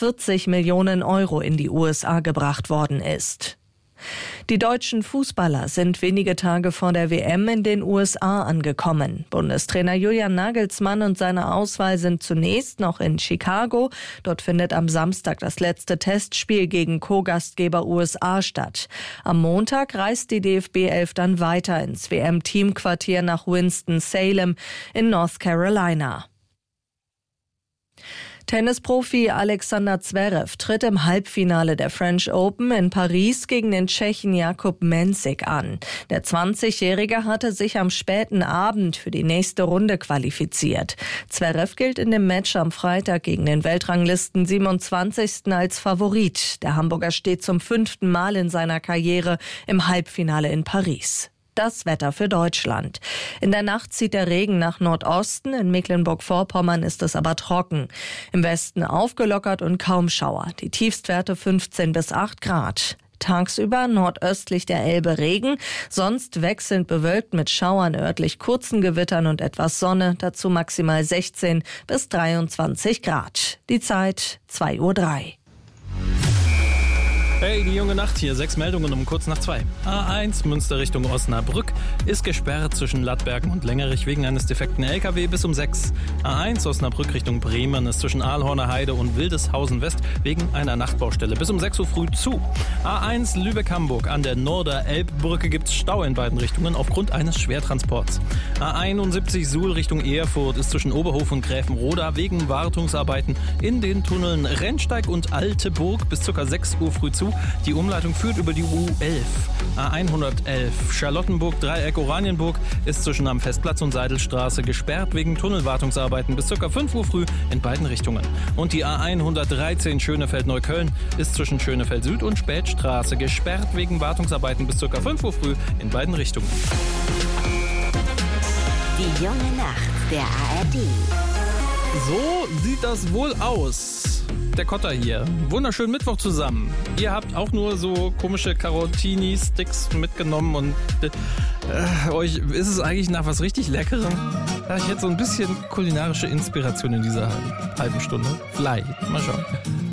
40 Millionen Euro in die USA gebracht worden ist. Die deutschen Fußballer sind wenige Tage vor der WM in den USA angekommen. Bundestrainer Julian Nagelsmann und seine Auswahl sind zunächst noch in Chicago. Dort findet am Samstag das letzte Testspiel gegen Co-Gastgeber USA statt. Am Montag reist die DFB-11 dann weiter ins WM-Teamquartier nach Winston-Salem in North Carolina. Tennisprofi Alexander Zverev tritt im Halbfinale der French Open in Paris gegen den Tschechen Jakub Mensik an. Der 20-Jährige hatte sich am späten Abend für die nächste Runde qualifiziert. Zverev gilt in dem Match am Freitag gegen den Weltranglisten 27. als Favorit. Der Hamburger steht zum 5. Mal in seiner Karriere im Halbfinale in Paris. Das Wetter für Deutschland. In der Nacht zieht der Regen nach Nordosten, in Mecklenburg-Vorpommern ist es aber trocken. Im Westen aufgelockert und kaum Schauer. Die Tiefstwerte 15 bis 8 Grad. Tagsüber nordöstlich der Elbe Regen, sonst wechselnd bewölkt mit Schauern, örtlich kurzen Gewittern und etwas Sonne, dazu maximal 16 bis 23 Grad. Die Zeit 2:03 Uhr. Hey, die junge Nacht hier. 6 Meldungen um kurz nach 2. A1 Münster Richtung Osnabrück ist gesperrt zwischen Lattbergen und Längerich wegen eines defekten LKW bis um 6. A1 Osnabrück Richtung Bremen ist zwischen Aalhorner Heide und Wildeshausen West wegen einer Nachtbaustelle bis um 6 Uhr früh zu. A1 Lübeck-Hamburg an der Norder-Elbbrücke gibt's Stau in beiden Richtungen aufgrund eines Schwertransports. A71 Suhl Richtung Erfurt ist zwischen Oberhof und Gräfenroda wegen Wartungsarbeiten in den Tunneln Rennsteig und Alteburg bis ca. 6 Uhr früh zu. Die Umleitung führt über die U11. A111 Charlottenburg-Dreieck Oranienburg ist zwischen am Festplatz und Seidelstraße gesperrt wegen Tunnelwartungsarbeiten bis ca. 5 Uhr früh in beiden Richtungen. Und die A113 Schönefeld-Neukölln ist zwischen Schönefeld Süd und Spätstraße gesperrt wegen Wartungsarbeiten bis ca. 5 Uhr früh in beiden Richtungen. Die junge Nacht der ARD. So sieht das wohl aus. Der Kotter hier. Wunderschönen Mittwoch zusammen. Ihr habt auch nur so komische Carotini-Sticks mitgenommen und euch ist es eigentlich nach was richtig Leckerem? Ich hätte so ein bisschen kulinarische Inspiration in dieser halben Stunde. Vielleicht. Mal schauen.